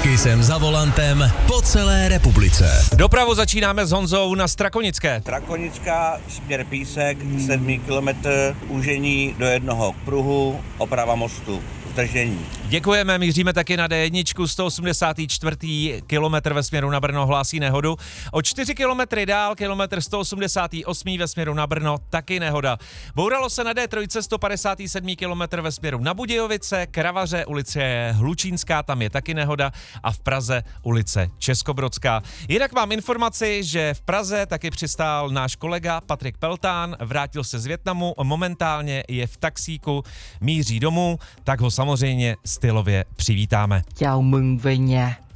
Kisem za volantem po celé republice. Dopravu začínáme s Honzou na Strakonické. Strakonická, směr Písek, 7 kilometr, úžení do jednoho pruhu, oprava mostu, zdržení. Děkujeme, míříme taky na D1, 184. kilometr ve směru na Brno hlásí nehodu. O 4 kilometry dál, kilometr 188. ve směru na Brno, taky nehoda. Bouralo se na D3, 157. kilometr ve směru na Budějovice, Kravaře, ulice Hlučínská, tam je taky nehoda a v Praze ulice Českobrodská. Jinak mám informaci, že v Praze taky přistál náš kolega Patrik Peltán, vrátil se z Vietnamu, momentálně je v taxíku, míří domů, tak ho samozřejmě stylově přivítáme. Chào mừng về nhà.